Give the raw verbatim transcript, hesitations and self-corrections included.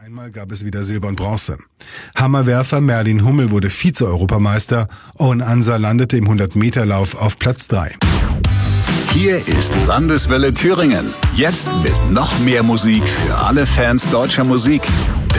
Einmal gab es wieder Silber und Bronze. Hammerwerfer Merlin Hummel wurde Vize-Europameister. Owen Ansa landete im hundert-Meter-Lauf auf Platz drei. Hier ist Landeswelle Thüringen. Jetzt mit noch mehr Musik für alle Fans deutscher Musik.